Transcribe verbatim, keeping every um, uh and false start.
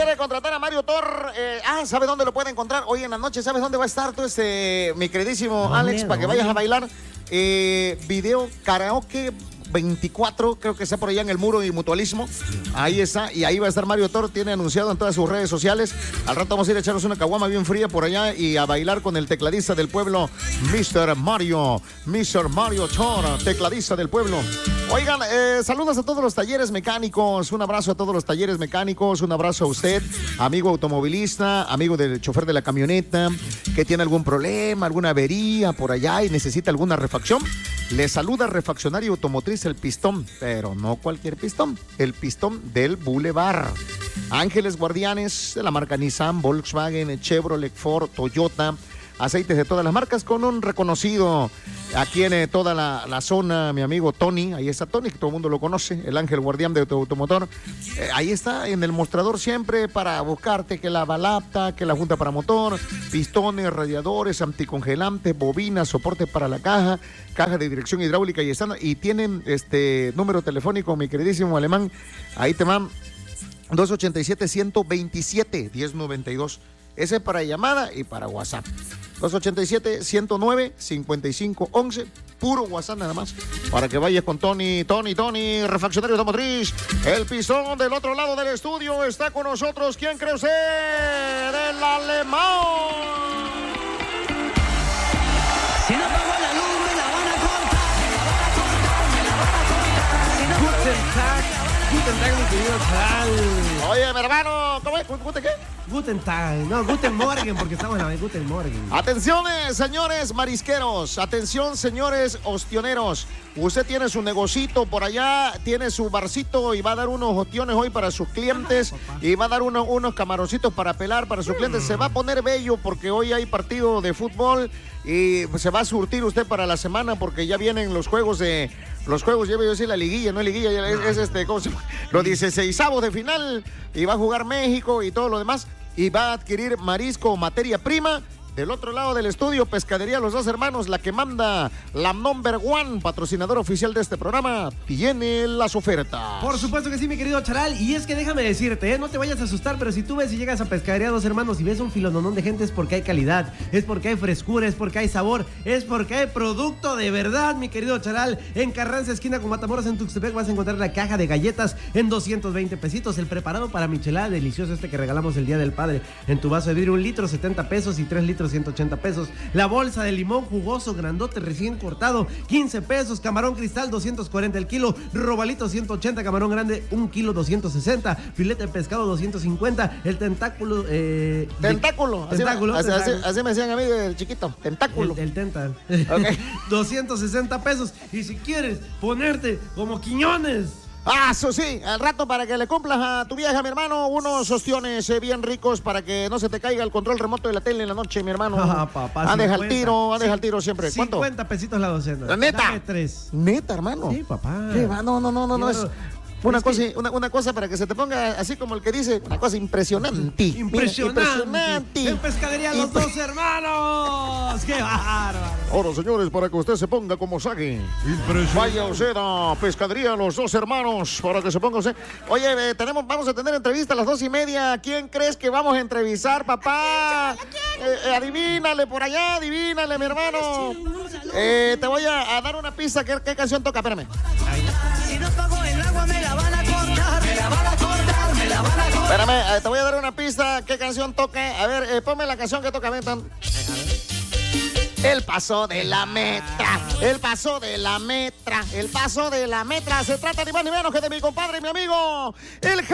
quiere contratar a Mario Tor, eh, ah, ¿sabe dónde lo puede encontrar? Hoy en la noche, ¿sabes dónde va a estar tú, este, mi queridísimo ¿Dónde, Alex, para que dónde? vayas a bailar? Eh, video karaoke veinticuatro, creo que está por allá en el Muro y Mutualismo. Ahí está, y ahí va a estar Mario Tor, tiene anunciado en todas sus redes sociales. Al rato vamos a ir a echarnos una caguama bien fría por allá y a bailar con el tecladista del pueblo, mister Mario, mister Mario Tor, tecladista del pueblo. Oigan, eh, saludos a todos los talleres mecánicos, un abrazo a todos los talleres mecánicos, un abrazo a usted, amigo automovilista, amigo del chofer de la camioneta, que tiene algún problema, alguna avería por allá y necesita alguna refacción. Le saluda Refaccionario Automotriz El Pistón, pero no cualquier pistón, el pistón del Boulevard. Ángeles Guardianes de la marca Nissan, Volkswagen, Chevrolet, Ford, Toyota, aceites de todas las marcas con un reconocido aquí en eh, toda la, la zona, mi amigo Tony, ahí está Tony, que todo el mundo lo conoce, el ángel guardián de tu automotor, eh, ahí está en el mostrador siempre para buscarte que la balapta, que la junta para motor, pistones, radiadores, anticongelantes, bobinas, soporte para la caja, caja de dirección hidráulica y están, y tienen este número telefónico, mi queridísimo alemán, ahí te van dos ochenta y siete, ciento veintisiete, diez noventa y dos. Ese es para llamada y para WhatsApp. dos ochenta y siete, ciento nueve, cincuenta y cinco once. Puro WhatsApp nada más. Para que vayas con Tony, Tony, Tony, Refaccionario Automotriz. El pistón del otro lado del estudio está con nosotros. ¿Quién cree usted? El alemán. Si no pago la luz, me la van a cortar. Me la van a cortar, me la van a cortar. Si no pago Guten Tag, Guten Tag, mi querido Charal. Oye, mi hermano, ¿cómo es? ¿Guten qué? Guten Tag, no, Guten Morgen, porque estamos en la Guten Morgen. Atención, eh, señores marisqueros, atención, señores ostioneros. Usted tiene su negocito por allá, tiene su barcito y va a dar unos ostiones hoy para sus clientes y va a dar uno, unos camaroncitos para pelar para sus clientes. Se va a poner bello porque hoy hay partido de fútbol y se va a surtir usted para la semana porque ya vienen los juegos de... Los juegos, ya voy a decir la liguilla, no es liguilla, es, es este, ¿cómo se llama? Los dieciseisavos de final y va a jugar México y todo lo demás y va a adquirir marisco, materia prima. Del otro lado del estudio, Pescadería Los Dos Hermanos, la que manda la number one, patrocinador oficial de este programa, tiene las ofertas. Por supuesto que sí, mi querido Charal. Y es que déjame decirte, ¿eh? No te vayas a asustar, pero si tú ves y llegas a Pescadería Dos Hermanos y ves un filononón de gente, es porque hay calidad, es porque hay frescura, es porque hay sabor, es porque hay producto de verdad, mi querido Charal. En Carranza, esquina con Matamoros, en Tuxtepec, vas a encontrar la caja de galletas en doscientos veinte pesitos. El preparado para michelada delicioso este que regalamos el Día del Padre. En tu vaso de vidrio, un litro, setenta pesos y tres litros, ciento ochenta pesos. La bolsa de limón jugoso, grandote, recién cortado, quince pesos. Camarón cristal, doscientos cuarenta el kilo. Robalito, ciento ochenta. Camarón grande, un kilo, doscientos sesenta. Filete de pescado, doscientos cincuenta. El tentáculo... Eh, tentáculo. De, tentáculo. Así, tentáculo. Así, así me decían a mí de chiquito. Tentáculo. El, el tenta. Okay. doscientos sesenta pesos. Y si quieres ponerte como Quiñones... Ah, eso sí, al rato para que le cumplas a tu vieja, mi hermano, unos ostiones eh, bien ricos para que no se te caiga el control remoto de la tele en la noche, mi hermano. Ah, papá, andes al cincuenta. tiro, andes al tiro siempre. ¿Cuánto? cincuenta pesitos la docena. ¿Neta? Dame tres. ¿Neta, hermano? Sí, papá. ¿Qué va? No, no, no, no, no es... Una Es cosa, que- una, una cosa para que se te ponga así como el que dice, una cosa impresionante. Impresionante. Mira, impresionante. En Pescadería Los Impre- Dos Hermanos. ¡Qué bárbaro! Ahora, señores, para que usted se ponga como saque. Vaya usted a Pescadería Los Dos Hermanos para que se ponga usted. Oye, eh, tenemos, vamos a tener entrevista a las dos y media. ¿Quién crees que vamos a entrevistar, papá? Eh, eh, adivínale por allá, adivínale, mi hermano. Eh, te voy a, a dar una pista. ¿Qué, qué canción toca? Espérame. Si no pago el agua, me la van a cortar. Me la van a cortar, me la van a cortar. Espérame, eh, te voy a dar una pista. ¿Qué canción toca? A ver, eh, ponme la canción que toca. Ven, el paso de la metra, el paso de la metra, el paso de la metra. Se trata ni más ni menos que de mi compadre y mi amigo, el